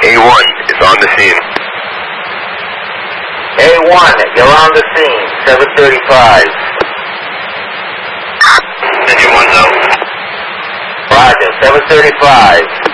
A1 is on the scene. A1, you're on the scene, 735. Engine 1's out. Roger, 735.